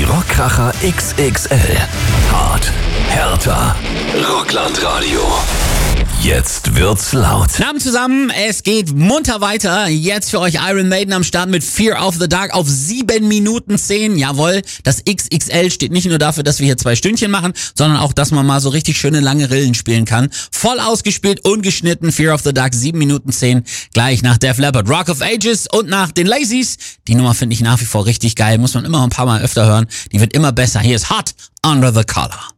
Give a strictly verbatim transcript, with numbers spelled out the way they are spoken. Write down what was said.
Rockkracher X X L. Hart, härter. Rocklandradio. Jetzt wird's laut. Guten Abend zusammen, es geht munter weiter. Jetzt für euch Iron Maiden am Start mit Fear of the Dark auf sieben Minuten zehn. Jawohl, das X X L steht nicht nur dafür, dass wir hier zwei Stündchen machen, sondern auch, dass man mal so richtig schöne lange Rillen spielen kann. Voll ausgespielt, ungeschnitten, Fear of the Dark, sieben Minuten zehn. Gleich nach Def Leppard, Rock of Ages und nach den Lazies. Die Nummer finde ich nach wie vor richtig geil, muss man immer ein paar Mal öfter hören. Die wird immer besser. Hier ist Hot Under the Collar.